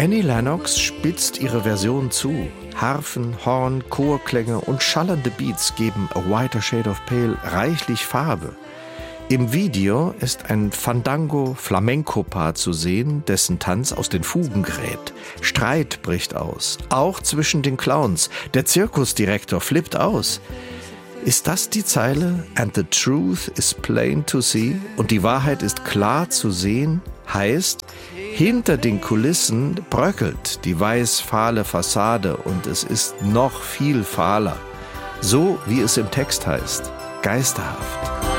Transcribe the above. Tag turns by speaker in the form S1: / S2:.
S1: Annie Lennox spitzt ihre Version zu. Harfen, Horn, Chorklänge und schallernde Beats geben A Whiter Shade of Pale reichlich Farbe. Im Video ist ein Fandango-Flamenco-Paar zu sehen, dessen Tanz aus den Fugen gerät. Streit bricht aus, auch zwischen den Clowns. Der Zirkusdirektor flippt aus. Ist das die Zeile "And the truth is plain to see" und die Wahrheit ist klar zu sehen, heißt, hinter den Kulissen bröckelt die weiß-fahle Fassade und es ist noch viel fahler. So wie es im Text heißt, geisterhaft.